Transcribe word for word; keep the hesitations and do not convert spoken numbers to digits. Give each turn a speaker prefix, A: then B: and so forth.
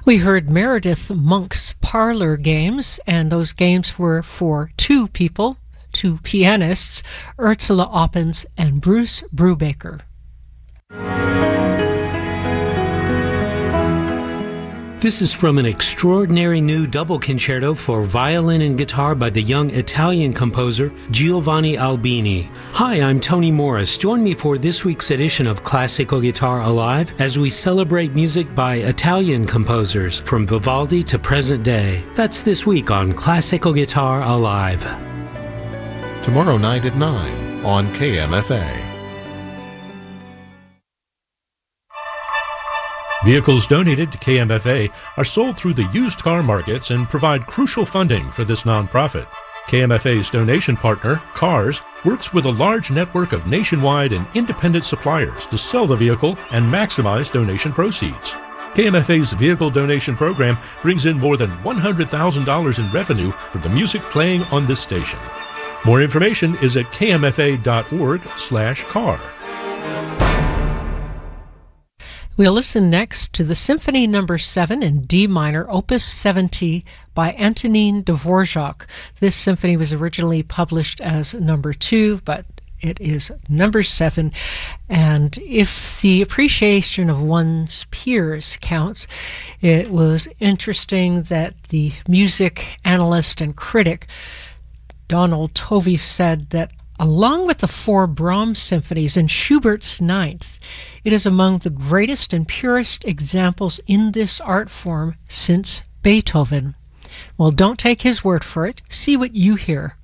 A: We heard Meredith Monk's Parlor Games, and those games were for two people, two pianists, Ursula Oppens and Bruce Brubaker.
B: This is from an extraordinary new double concerto for violin and guitar by the young Italian composer Giovanni Albini. Hi, I'm Tony Morris. Join me for this week's edition of Classical Guitar Alive as we celebrate music by Italian composers from Vivaldi to present day. That's this week on Classical Guitar Alive.
C: Tomorrow night at nine on K M F A.
D: Vehicles donated to K M F A are sold through the used car markets and provide crucial funding for this nonprofit. K M F A's donation partner, Cars, works with a large network of nationwide and independent suppliers to sell the vehicle and maximize donation proceeds. K M F A's vehicle donation program brings in more than one hundred thousand dollars in revenue for the music playing on this station. More information is at k m f a dot org slash car.
A: We'll listen next to the Symphony Number seven in D minor, Opus seventy by Antonin Dvorak. This symphony was originally published as number two, but it is number seven. And if the appreciation of one's peers counts, it was interesting that the music analyst and critic Donald Tovey said that along with the four Brahms symphonies and Schubert's Ninth, it is among the greatest and purest examples in this art form since Beethoven. Well, don't take his word for it. See what you hear.